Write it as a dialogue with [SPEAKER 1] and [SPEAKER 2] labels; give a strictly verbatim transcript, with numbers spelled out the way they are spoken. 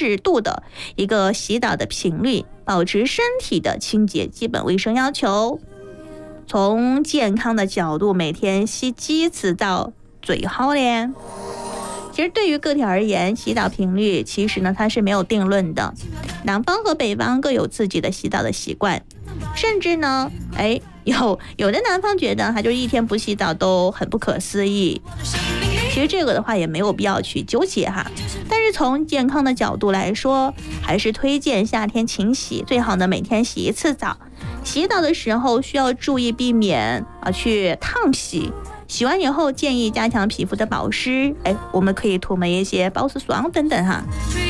[SPEAKER 1] 适度的一个洗澡的频率，保持身体的清洁基本卫生要求。从健康的角度，每天洗几次澡最好咧。其实对于个体而言，洗澡频率其实呢它是没有定论的，南方和北方各有自己的洗澡的习惯，甚至呢，哎，有有的南方觉得他就一天不洗澡都很不可思议。其实这个的话也没有必要去纠结哈，但是从健康的角度来说，还是推荐夏天勤洗，最好呢每天洗一次澡。洗澡的时候需要注意避免啊去烫洗。洗完以后建议加强皮肤的保湿，哎，我们可以涂抹一些保湿霜等等哈。